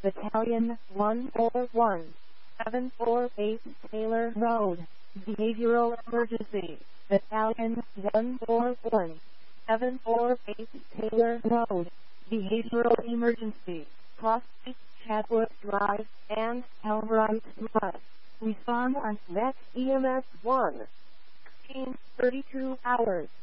Battalion 141, 748 Taylor Road, Behavioral Emergency. Battalion 141, 748 Taylor Road, Behavioral Emergency. Cross Chadwick Drive and Elmright Drive. Respond on Net EMS 1. 32 hours.